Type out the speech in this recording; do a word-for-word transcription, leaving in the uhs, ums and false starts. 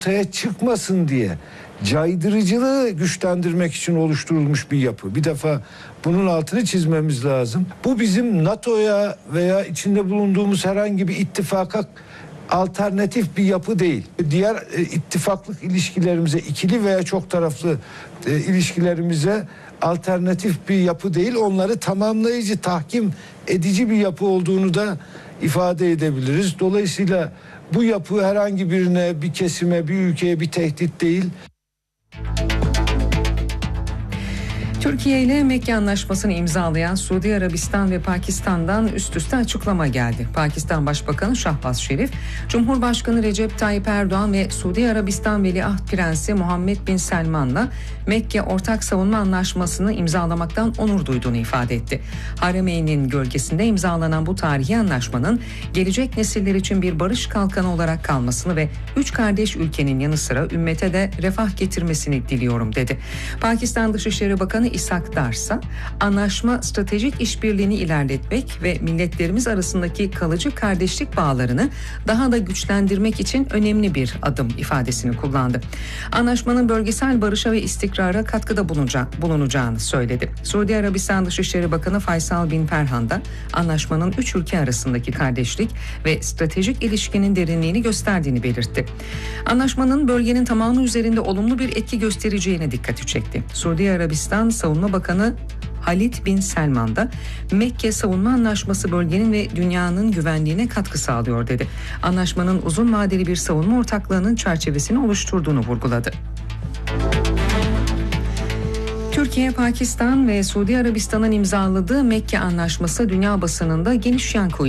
ortaya çıkmasın diye caydırıcılığı güçlendirmek için oluşturulmuş bir yapı. Bir defa bunun altını çizmemiz lazım. Bu bizim NATO'ya veya içinde bulunduğumuz herhangi bir ittifaka alternatif bir yapı değil. Diğer e, ittifaklık ilişkilerimize, ikili veya çok taraflı e, ilişkilerimize alternatif bir yapı değil. Onları tamamlayıcı, tahkim edici bir yapı olduğunu da ifade edebiliriz. Dolayısıyla bu yapı herhangi birine, bir kesime, bir ülkeye bir tehdit değil. Türkiye ile Mekke Anlaşması'nı imzalayan Suudi Arabistan ve Pakistan'dan üst üste açıklama geldi. Pakistan Başbakanı Şahbaz Şerif, Cumhurbaşkanı Recep Tayyip Erdoğan ve Suudi Arabistan Veliaht Prensi Muhammed Bin Selman'la Mekke Ortak Savunma Anlaşması'nı imzalamaktan onur duyduğunu ifade etti. Haremeyn'in gölgesinde imzalanan bu tarihi anlaşmanın gelecek nesiller için bir barış kalkanı olarak kalmasını ve üç kardeş ülkenin yanı sıra ümmete de refah getirmesini diliyorum dedi. Pakistan Dışişleri Bakanı İshak Dar ise anlaşma stratejik işbirliğini ilerletmek ve milletlerimiz arasındaki kalıcı kardeşlik bağlarını daha da güçlendirmek için önemli bir adım ifadesini kullandı. Anlaşmanın bölgesel barışa ve istikrara katkıda bulunacağını söyledi. Suudi Arabistan Dışişleri Bakanı Faysal Bin Ferhan da anlaşmanın üç ülke arasındaki kardeşlik ve stratejik ilişkinin derinliğini gösterdiğini belirtti. Anlaşmanın bölgenin tamamı üzerinde olumlu bir etki göstereceğine dikkati çekti. Suudi Arabistan Savunma Bakanı Halid Bin Selman da Mekke Savunma Anlaşması bölgenin ve dünyanın güvenliğine katkı sağlıyor dedi. Anlaşmanın uzun vadeli bir savunma ortaklığının çerçevesini oluşturduğunu vurguladı. Türkiye, Pakistan ve Suudi Arabistan'ın imzaladığı Mekke Anlaşması dünya basınında geniş yankı